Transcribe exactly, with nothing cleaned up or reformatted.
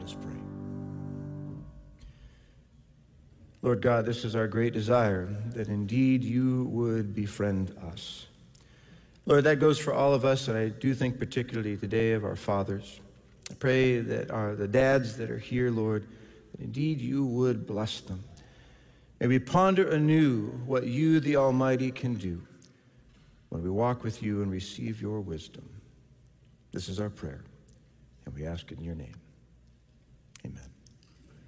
us pray. Lord God, this is our great desire, that indeed you would befriend us. Lord, that goes for all of us, and I do think particularly today of our fathers. I pray that our, the dads that are here, Lord, that indeed you would bless them. May we ponder anew what you, the Almighty, can do when we walk with you and receive your wisdom. This is our prayer, and we ask it in your name. Amen.